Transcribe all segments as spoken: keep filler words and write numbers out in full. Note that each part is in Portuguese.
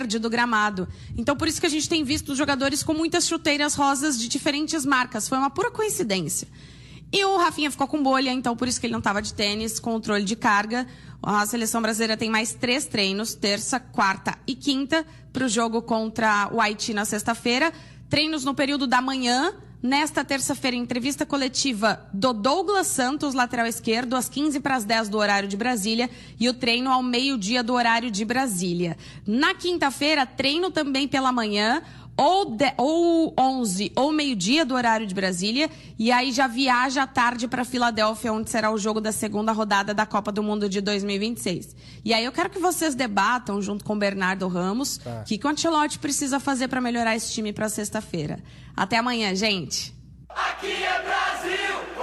verde do gramado. Então, por isso que a gente tem visto os jogadores com muitas chuteiras rosas de diferentes marcas. Foi uma pura coincidência. E o Rafinha ficou com bolha, então por isso que ele não estava de tênis, controle de carga. A seleção brasileira tem mais três treinos, terça, quarta e quinta, para o jogo contra o Haiti na sexta-feira. Treinos no período da manhã. Nesta terça-feira, entrevista coletiva do Douglas Santos, lateral esquerdo, às quinze para as dez do horário de Brasília, e o treino ao meio-dia do horário de Brasília. Na quinta-feira, treino também pela manhã, ou, de, ou onze ou meio-dia do horário de Brasília, e aí já viaja à tarde para Filadélfia, onde será o jogo da segunda rodada da Copa do Mundo de dois mil e vinte e seis. E aí eu quero que vocês debatam, junto com o Bernardo Ramos, o tá. que, que o Ancelotti precisa fazer para melhorar esse time para sexta-feira. Até amanhã, gente! Aqui é Brasil! Oh,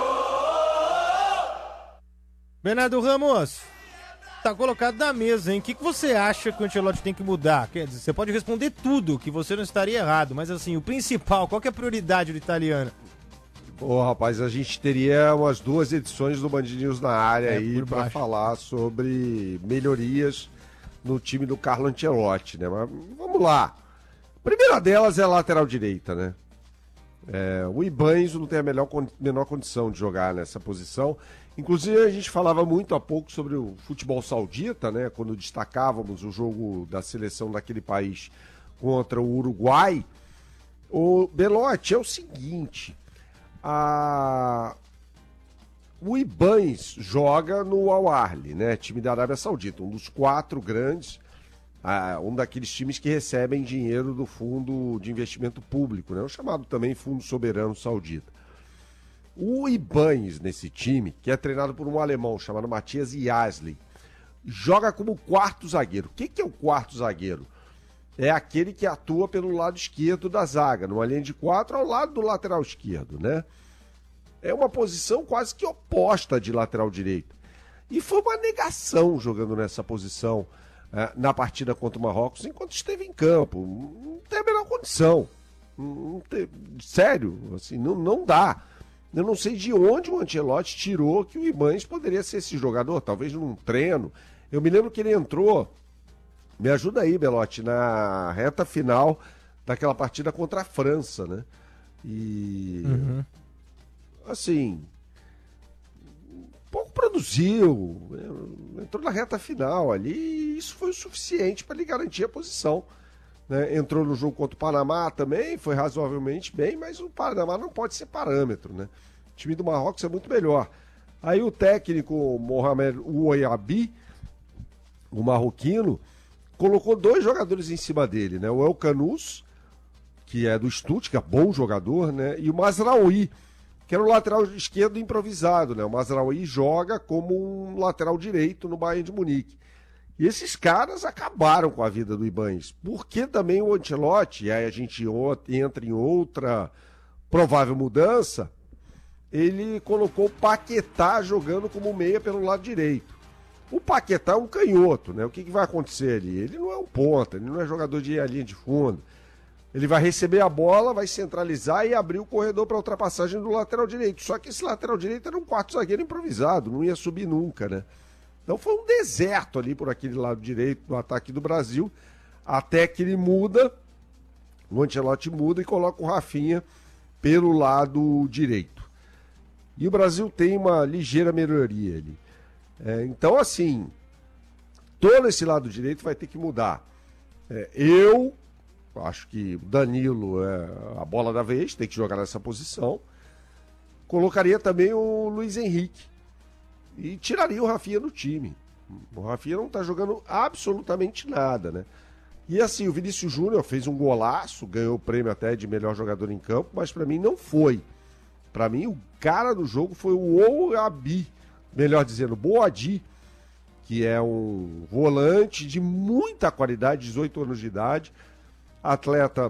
oh, oh. Bernardo Ramos, tá colocado na mesa, hein? O que, que você acha que o Ancelotti tem que mudar? Quer dizer, você pode responder tudo, que você não estaria errado, mas assim, o principal, qual que é a prioridade do italiano? Ô, oh, rapaz, a gente teria umas duas edições do Band News na área é, aí para falar sobre melhorias no time do Carlo Ancelotti, né? Mas vamos lá. A primeira delas é a lateral direita, né? É, o Ibanez não tem a melhor, menor condição de jogar nessa posição. Inclusive, a gente falava muito há pouco sobre o futebol saudita, né? Quando destacávamos o jogo da seleção daquele país contra o Uruguai. O Belotti, é o seguinte, a... o Ibanez joga no Al Ahly, né? Time da Arábia Saudita, um dos quatro grandes, uh, um daqueles times que recebem dinheiro do Fundo de Investimento Público, né? O chamado também Fundo Soberano Saudita. O Ibanez nesse time, que é treinado por um alemão chamado Matthias Jasli, joga como quarto zagueiro. O que, que é o quarto zagueiro? É aquele que atua pelo lado esquerdo da zaga, numa linha de quatro ao lado do lateral esquerdo, né? É uma posição quase que oposta de lateral direito. E foi uma negação jogando nessa posição é, na partida contra o Marrocos, enquanto esteve em campo. Não tem a menor condição. Não tem... Sério, assim, não, não dá. Eu não sei de onde o Ancelotti tirou que o Ibanez poderia ser esse jogador, talvez num treino. Eu me lembro que ele entrou, me ajuda aí, Belotti, na reta final daquela partida contra a França, né? E, uhum. assim, pouco produziu, entrou na reta final ali e isso foi o suficiente para ele garantir a posição. Né? Entrou no jogo contra o Panamá também, foi razoavelmente bem, mas o Panamá não pode ser parâmetro, né? O time do Marrocos é muito melhor. Aí o técnico Mohamed Ouayabi, o marroquino, colocou dois jogadores em cima dele, né? O El Kanous, que é do Stuttgart, bom jogador, né? E o Mazraoui, que era o lateral esquerdo improvisado, né? O Mazraoui joga como um lateral direito no Bayern de Munique. E esses caras acabaram com a vida do Ibanez. Porque também o Ancelotti, e aí a gente entra em outra provável mudança, ele colocou o Paquetá jogando como meia pelo lado direito. O Paquetá é um canhoto, né? O que, que vai acontecer ali? Ele não é um ponta, ele não é jogador de linha de fundo. Ele vai receber a bola, vai centralizar e abrir o corredor para a ultrapassagem do lateral direito. Só que esse lateral direito era um quarto zagueiro improvisado, não ia subir nunca, né? Então foi um deserto ali por aquele lado direito do ataque do Brasil, até que ele muda, o Ancelotti muda e coloca o Rafinha pelo lado direito. E o Brasil tem uma ligeira melhoria ali. É, então, assim, todo esse lado direito vai ter que mudar. É, eu acho que o Danilo é a bola da vez, tem que jogar nessa posição. Colocaria também o Luiz Henrique. E tiraria o Rafinha do time. O Rafinha não tá jogando absolutamente nada, né? E assim, o Vinícius Júnior fez um golaço, ganhou o prêmio até de melhor jogador em campo, mas pra mim não foi. Pra mim, o cara do jogo foi o Ouabi, melhor dizendo, Boadi, que é um volante de muita qualidade, dezoito anos de idade, atleta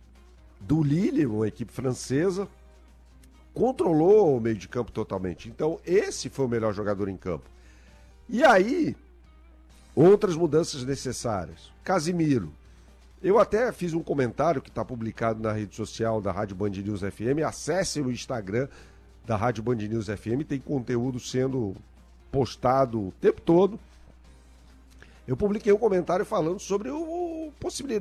do Lille, uma equipe francesa, controlou o meio de campo totalmente. Então, esse foi o melhor jogador em campo. E aí, outras mudanças necessárias. Casimiro. Eu até fiz um comentário que está publicado na rede social da Rádio Band News F M. Acesse o Instagram da Rádio Band News F M. Tem conteúdo sendo postado o tempo todo. Eu publiquei um comentário falando sobre o possibilidade